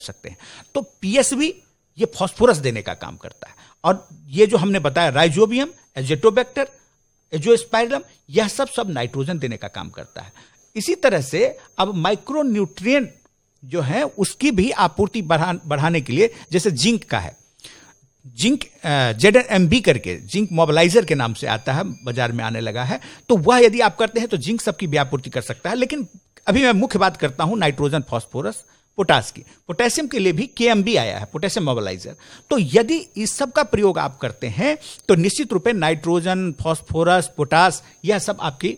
सकते हैं। तो पीएसवी ये फास्फोरस देने का काम करता है, और ये जो हमने बताया राइजोबियम, एजेटोबैक्टर, एजोस्पाइरम, यह सब नाइट्रोजन देने का काम करता है। इसी तरह से अब माइक्रो न्यूट्रिएंट जो है उसकी भी आपूर्ति बढ़ाने के लिए, जैसे जिंक का है, जिंक ZNMB करके जिंक मोबिलाइजर के नाम से आता है, बाजार में आने लगा है, तो वह यदि आप करते हैं तो जिंक सबकी भी आपूर्ति कर सकता है। लेकिन अभी मैं मुख्य बात करता हूं नाइट्रोजन, फास्फोरस, पोटास की। पोटेशियम के लिए भी KMB आया है, पोटेशियम मोबिलाइजर। तो यदि इस सब का प्रयोग आप करते हैं तो निश्चित रूप से नाइट्रोजन, फास्फोरस, पोटास, यह सब आपकी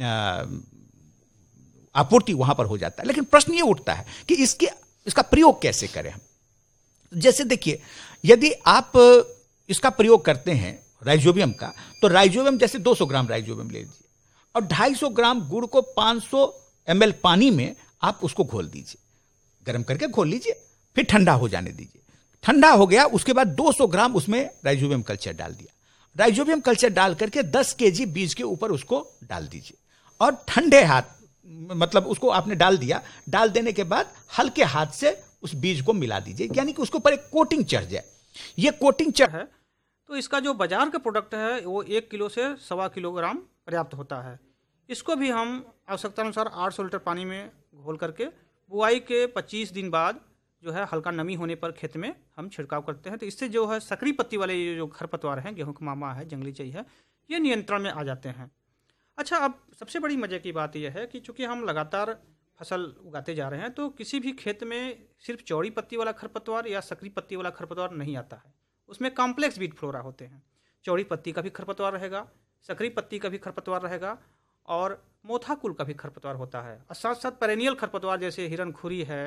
आपूर्ति वहां पर हो जाता है। लेकिन प्रश्न ये उठता है कि इसका प्रयोग कैसे करें हम। जैसे देखिए, यदि आप इसका प्रयोग करते हैं राइजोबियम का, तो राइजोबियम जैसे 200 ग्राम राइजोबियम ले लीजिए और 250 ग्राम गुड़ को 500 ml पानी में आप उसको घोल दीजिए, गर्म करके घोल लीजिए, फिर ठंडा हो जाने दीजिए। ठंडा हो गया, उसके बाद 200 ग्राम उसमें राइजोबियम कल्चर डाल दिया। राइजोबियम कल्चर डाल करके 10 kg बीज के ऊपर उसको डाल दीजिए, और ठंडे हाथ, मतलब उसको आपने डाल दिया, डाल देने के बाद हल्के हाथ से उस बीज को मिला दीजिए, यानी कि उसके ऊपर एक कोटिंग चढ़ जाए। ये कोटिंग चढ़ है तो इसका जो बाजार का प्रोडक्ट है वो 1 किलो से 1.25 किलोग्राम पर्याप्त होता है। इसको भी हम आवश्यकता अनुसार 800 लीटर पानी में घोल करके बुआई के 25 दिन बाद जो है हल्का नमी होने पर खेत में हम छिड़काव करते हैं। तो इससे जो है सकरी पत्ती वाले ये जो खरपतवार हैं, गेहूं का मामा है, जंगली चई है, ये नियंत्रण में आ जाते हैं। अच्छा, अब सबसे बड़ी मजे की बात यह है कि चूंकि हम लगातार फसल उगाते जा रहे हैं, तो किसी भी खेत में सिर्फ चौड़ी पत्ती वाला खरपतवार या सकरी पत्ती वाला खरपतवार नहीं आता है। उसमें कॉम्प्लेक्स बीट फ्लोरा होते हैं। चौड़ी पत्ती का भी खरपतवार रहेगा, सकरी पत्ती का भी खरपतवार रहेगा, और मोथा कुल का भी खरपतवार होता है। और साथ साथ पेरेनियल खरपतवार जैसे हिरनखुरी है,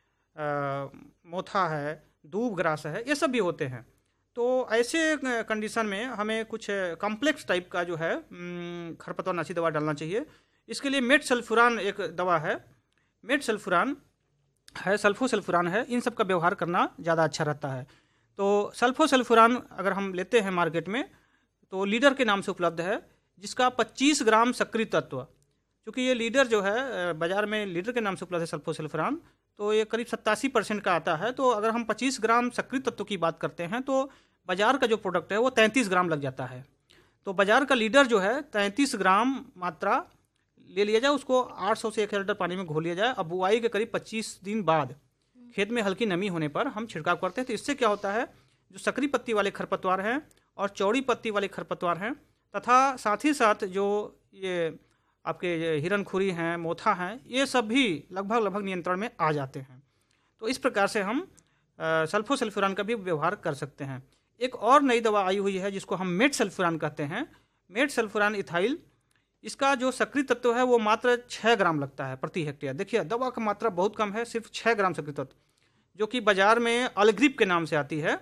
मोथा है, दूब ग्रास है, ये सब भी होते हैं। तो ऐसे कंडीशन में हमें कुछ कॉम्प्लेक्स टाइप का जो है खरपतवारनाशी दवा डालना चाहिए। इसके लिए मेट सल्फुरान एक दवा है, मेट सल्फुरान है, सल्फोसल्फुरान है, इन सब का व्यवहार करना ज़्यादा अच्छा रहता है। तो सल्फोसल्फुरान अगर हम लेते हैं मार्केट में, तो लीडर के नाम से उपलब्ध है, जिसका 25 ग्राम सक्रिय तत्व, क्योंकि ये लीडर जो है बाजार में लीडर के नाम से उपलब्ध है सल्फोसल्फुरान, तो ये करीब 87% का आता है। तो अगर हम 25 ग्राम सक्रिय तत्व की बात करते हैं तो बाजार का जो प्रोडक्ट है वो 33 ग्राम लग जाता है। तो बाजार का लीडर जो है 33 ग्राम मात्रा ले लिया जाए, उसको 800 से 1000 लीटर पानी में घोल लिया जाए। अब बुआई के करीब 25 दिन बाद खेत में हल्की नमी होने पर हम छिड़काव करते हैं। तो इससे क्या होता है, जो सकरी पत्ती वाले खरपतवार हैं और चौड़ी पत्ती वाले खरपतवार हैं, तथा साथ ही साथ जो ये आपके हिरनखुरी हैं, मोथा हैं, ये सब भी लगभग नियंत्रण में आ जाते हैं। तो इस प्रकार से हम सल्फोसल्फुरान का भी व्यवहार कर सकते हैं। एक और नई दवा आई हुई है जिसको हम मेट सल्फुरान कहते हैं, मेट सल्फुरान इथाइल। इसका जो सक्रिय तत्व है वो मात्र 6 ग्राम लगता है प्रति हेक्टेयर। देखिए, दवा का मात्रा बहुत कम है, सिर्फ 6 ग्राम सक्रिय तत्व, जो कि बाजार में अलग्रिप के नाम से आती है।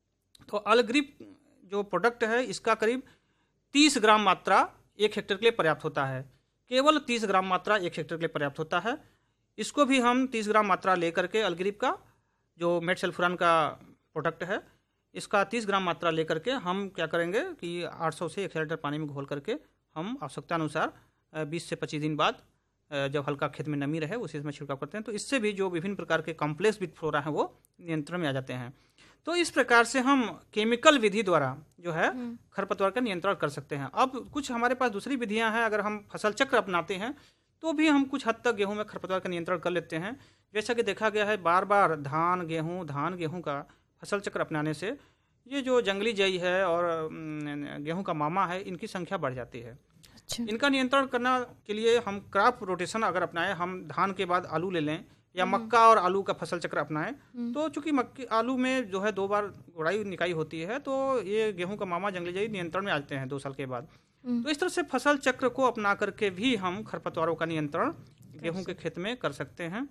तो अलग्रिप जो प्रोडक्ट है, इसका करीब 30 ग्राम मात्रा 1 हेक्टेयर के लिए पर्याप्त होता है। केवल 30 ग्राम मात्रा 1 हेक्टेयर के लिए पर्याप्त होता है। इसको भी हम 30 ग्राम मात्रा लेकर के अलग्रिप का जो मेट सल्फुरान का प्रोडक्ट है, इसका 30 ग्राम मात्रा लेकर के हम क्या करेंगे कि 800 से 1000 लीटर पानी में घोल करके हम आवश्यकता अनुसार 20 से 25 दिन बाद जब हल्का खेत में नमी रहे उसी में छिड़काव करते हैं। तो इससे भी जो विभिन्न प्रकार के कॉम्प्लेक्स बीट फ्लोरा हैं वो नियंत्रण में आ जाते हैं। तो इस प्रकार से हम केमिकल विधि द्वारा जो है खरपतवार का नियंत्रण कर सकते हैं। अब कुछ हमारे पास दूसरी विधियां हैं, अगर हम फसल चक्र अपनाते हैं तो भी हम कुछ हद तक गेहूं में खरपतवार का नियंत्रण कर लेते हैं। जैसा कि देखा गया है, बार बार धान गेहूं का फसल चक्र अपनाने से ये जो जंगली जई है और गेहूं का मामा है, इनकी संख्या बढ़ जाती है। अच्छा। इनका नियंत्रण करने के लिए हम क्रॉप रोटेशन अगर अपनाएं, हम धान के बाद आलू ले लें या मक्का और आलू का फसल चक्र अपनाएं, तो चूंकि आलू में जो है 2 बार गुड़ाई निकाई होती है, तो ये गेहूं का मामा जंगली जई नियंत्रण में आ जाते हैं 2 साल के बाद। तो इस तरह से फसल चक्र को अपना करके भी हम खरपतवारों का नियंत्रण गेहूं के खेत में कर सकते हैं।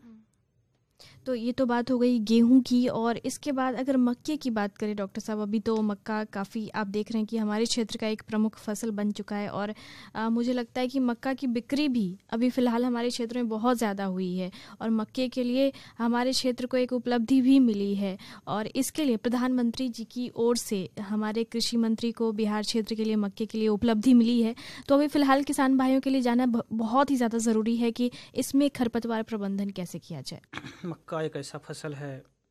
तो ये तो बात हो गई गेहूं की। और इसके बाद अगर मक्के की बात करें डॉक्टर साहब, अभी तो मक्का काफ़ी आप देख रहे हैं कि हमारे क्षेत्र का एक प्रमुख फसल बन चुका है, और मुझे लगता है कि मक्का की बिक्री भी अभी फ़िलहाल हमारे क्षेत्र में बहुत ज़्यादा हुई है, और मक्के के लिए हमारे क्षेत्र को एक उपलब्धि भी मिली है। और इसके लिए प्रधानमंत्री जी की ओर से हमारे कृषि मंत्री को बिहार क्षेत्र के लिए मक्के के लिए उपलब्धि मिली है। तो अभी फ़िलहाल किसान भाइयों के लिए जानना बहुत ही ज़्यादा ज़रूरी है कि इसमें खरपतवार प्रबंधन कैसे किया जाए। मक्का एक ऐसा फसल है